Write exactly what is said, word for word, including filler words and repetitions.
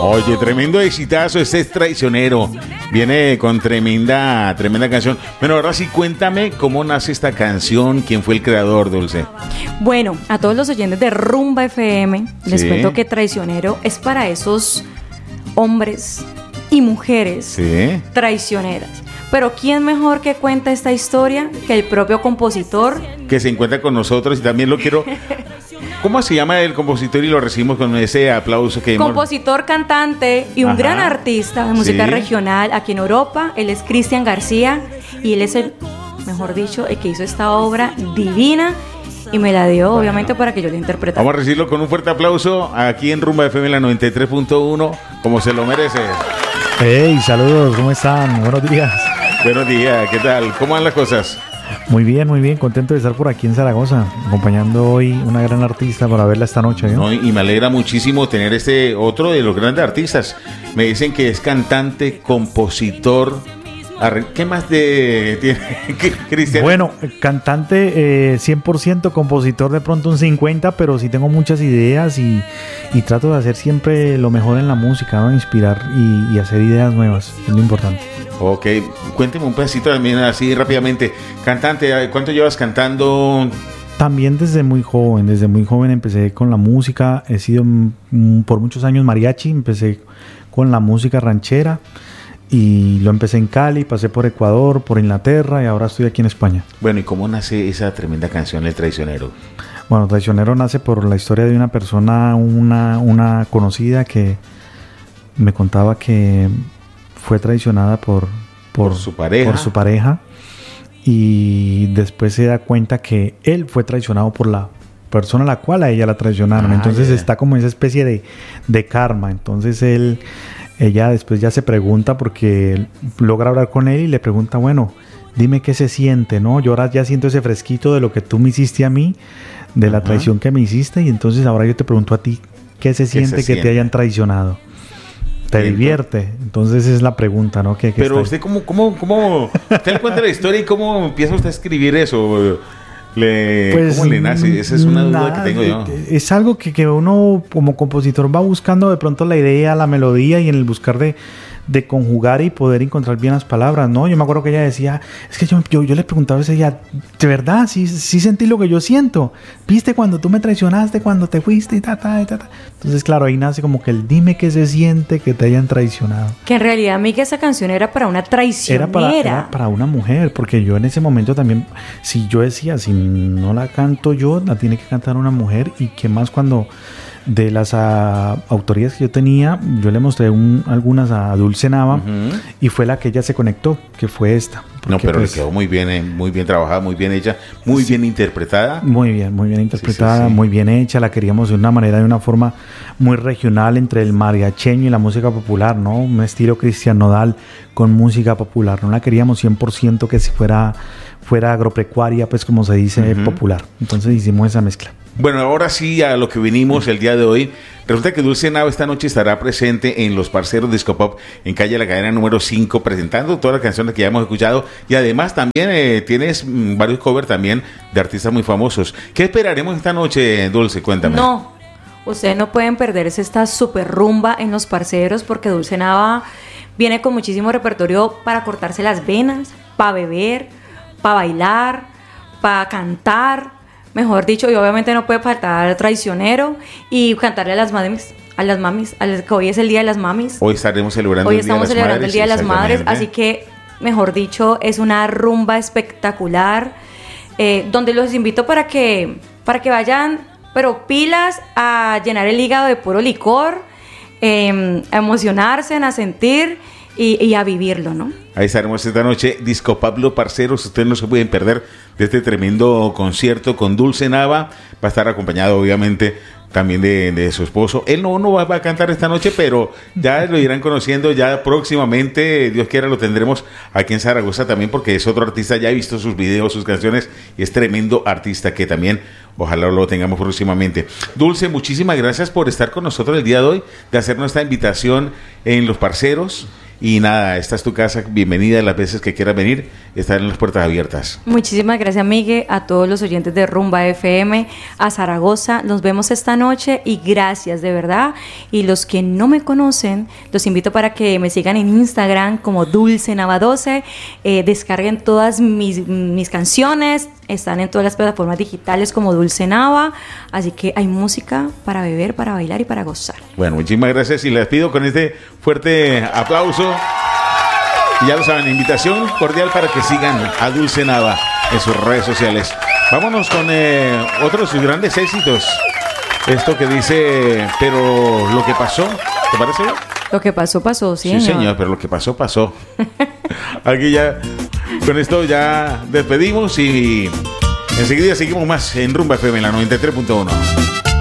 Oye, tremendo exitazo, este es Traicionero. Viene con tremenda, tremenda canción. Bueno, ahora sí, cuéntame cómo nace esta canción, quién fue el creador, Dulce. Bueno, a todos los oyentes de Rumba F M, les Sí. cuento que Traicionero es para esos hombres y mujeres Sí. traicioneras. Pero ¿quién mejor que cuenta esta historia que el propio compositor? Que se encuentra con nosotros y también lo quiero... ¿Cómo se llama el compositor? Y lo recibimos con ese aplauso que... Compositor, cantante y un Ajá. gran artista de música Sí. regional aquí en Europa. Él es Cristian García y él es el, mejor dicho, el que hizo esta obra divina y me la dio, obviamente, para que yo la interpretara. Vamos a recibirlo con un fuerte aplauso aquí en Rumba F M, la noventa y tres punto uno, como se lo merece. Hey, saludos, ¿cómo están? Buenos días. Buenos días, ¿qué tal? ¿Cómo van las cosas? Muy bien, muy bien, contento de estar por aquí en Zaragoza, acompañando hoy una gran artista para verla esta noche, ¿no? No, y me alegra muchísimo tener este otro de los grandes artistas. Me dicen que es cantante, compositor. arre- ¿Qué más de tiene Cristian? Bueno, cantante eh, cien por ciento, compositor de pronto un cincuenta, pero sí tengo muchas ideas y, y trato de hacer siempre lo mejor en la música, ¿no? Inspirar y, y hacer ideas nuevas, es lo importante. Ok, cuénteme un pedacito también así rápidamente. Cantante, ¿cuánto llevas cantando? También desde muy joven, desde muy joven empecé con la música, he sido mm, por muchos años mariachi, empecé con la música ranchera y lo empecé en Cali, pasé por Ecuador, por Inglaterra y ahora estoy aquí en España. Bueno, ¿y cómo nace esa tremenda canción, El Traicionero? Bueno, Traicionero nace por la historia de una persona, una, una conocida que me contaba que fue traicionada por, por, Por su pareja. por su pareja y después se da cuenta que él fue traicionado por la persona a la cual a ella la traicionaron. Ah, Entonces ya, ya. está como esa especie de, de karma. Entonces él, ella después ya se pregunta porque él logra hablar con él y le pregunta, bueno, dime qué se siente, ¿no? Yo ahora ya siento ese fresquito de lo que tú me hiciste a mí, de la Ajá. traición que me hiciste, y entonces ahora yo te pregunto a ti, ¿qué se siente que siente? te hayan traicionado? ¿Te Bien, divierte? Entonces es la pregunta, ¿no? Que, que Pero está- usted, ¿cómo, cómo, cómo, usted le cuenta la historia y cómo empieza usted a escribir eso? Le, Pues, ¿Cómo le nace? Esa es una duda nada, que tengo yo. Es algo que, que uno como compositor va buscando de pronto la idea, la melodía y en el buscar de, de conjugar y poder encontrar bien las palabras, ¿no? Yo me acuerdo que ella decía, es que yo, yo, yo le preguntaba a veces ella, ¿de verdad? ¿Sí, sí sentí lo que yo siento? ¿Viste cuando tú me traicionaste, cuando te fuiste y ta, ta, y ta, ta? Entonces, claro, ahí nace como que el dime qué se siente que te hayan traicionado. Que en realidad, Miguel, esa canción era para una traicionera. Era para, era para una mujer, porque yo en ese momento también, si yo decía, si no la canto yo, la tiene que cantar una mujer, y que más cuando de las uh, autorías que yo tenía, yo le mostré un, algunas a Dulce Nava, Ujú. y fue la que ella se conectó, que fue esta. No, Porque, pero pues, le quedó muy bien, eh, muy bien trabajada, muy bien hecha, muy bien interpretada. muy bien, muy bien interpretada, Sí, sí, sí. muy bien hecha. La queríamos de una manera, de una forma muy regional entre el mariacheño y la música popular, ¿no? Un estilo Cristian Nodal con música popular. No la queríamos cien por ciento que si fuera, fuera agropecuaria, pues como se dice, Ujú. popular. Entonces hicimos esa mezcla. Bueno, ahora sí a lo que vinimos el día de hoy. Resulta que Dulce Nava esta noche estará presente en Los Parceros Disco Pop en calle La Cadena número cinco, presentando todas las canciones que ya hemos escuchado, y además también eh, tienes mm, varios covers también de artistas muy famosos. ¿Qué esperaremos esta noche, Dulce? Cuéntame. No, ustedes no pueden perderse esta super rumba en Los Parceros, porque Dulce Nava viene con muchísimo repertorio para cortarse las venas, para beber, para bailar, para cantar. Mejor dicho, y obviamente no puede faltar Traicionero y cantarle a las mamis, a las mamis, a las, que hoy es el Día de las Mamis. Hoy estaremos celebrando Hoy el Día de estamos las celebrando Madres, el Día de las Madres, exactamente. así que, mejor dicho, es una rumba espectacular, eh, donde los invito para que, para que vayan, pero pilas, a llenar el hígado de puro licor, eh, a emocionarse, a sentir y, y a vivirlo, ¿no? Ahí estaremos esta noche, Disco Pablo Parceros. Ustedes no se pueden perder de este tremendo concierto con Dulce Nava. Va a estar acompañado, obviamente, también de, de su esposo. Él no, no va, va a cantar esta noche, pero ya lo irán conociendo ya próximamente. Dios quiera, lo tendremos aquí en Zaragoza también, porque es otro artista. Ya he visto sus videos, sus canciones, y es tremendo artista que también ojalá lo tengamos próximamente. Dulce, muchísimas gracias por estar con nosotros el día de hoy, de hacernos esta invitación en Los Parceros. Y nada, esta es tu casa, bienvenida las veces que quieras venir, están las puertas abiertas. Muchísimas gracias, Miguel, a todos los oyentes de Rumba F M, a Zaragoza, nos vemos esta noche y gracias de verdad. Y los que no me conocen, los invito para que me sigan en Instagram como Dulce Nava doce, eh, descarguen todas mis, mis canciones, están en todas las plataformas digitales como Dulce Nava, así que hay música para beber, para bailar y para gozar. Bueno, muchísimas gracias y les pido con este fuerte aplauso. Y ya lo saben, invitación cordial para que sigan a Dulce Nava en sus redes sociales. Vámonos con eh, otro de sus grandes éxitos. Esto que dice, pero lo que pasó, ¿te parece? Lo que pasó, pasó, sí, Sí, señor. señor, pero lo que pasó, pasó. Aquí ya, con esto ya despedimos y enseguida seguimos más en Rumba F M, en la noventa y tres punto uno.